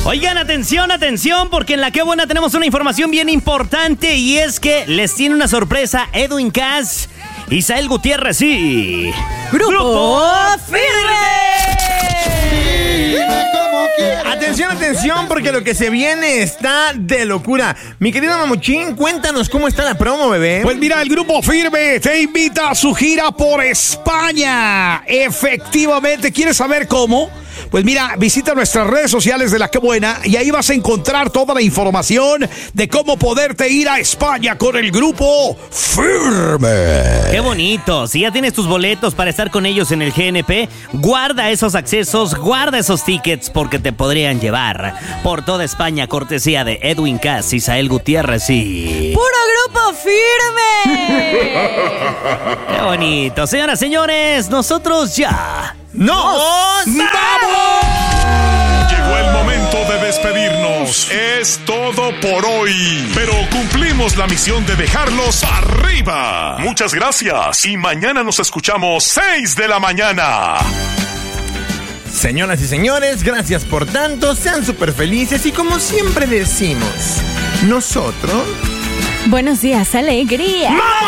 Oigan, atención, porque en La Qué Buena tenemos una información bien importante y es que les tiene una sorpresa Edwin Cass, Isael Gutiérrez y... ¡Grupo Firme! Atención, porque lo que se viene está de locura. Mi querido Mamuchín, cuéntanos cómo está la promo, bebé. Pues mira, el Grupo Firme te invita a su gira por España. Efectivamente, ¿quieres saber cómo? Pues mira, visita nuestras redes sociales de La Qué Buena y ahí vas a encontrar toda la información de cómo poderte ir a España con el Grupo Firme. ¡Qué bonito! Si ya tienes tus boletos para estar con ellos en el GNP, guarda esos accesos, guarda esos tickets porque te podrían llevar por toda España, cortesía de Edwin Cass, Isael Gutiérrez y... ¡Puro Grupo Firme! ¡Qué bonito! Señoras, señores, nosotros ya... ¡Nos vamos! Llegó el momento de despedirnos. Es todo por hoy. Pero cumplimos la misión de dejarlos arriba. Muchas gracias. Y mañana nos escuchamos 6 de la mañana. Señoras y señores, gracias por tanto. Sean súper felices y como siempre decimos, nosotros... Buenos días, alegría.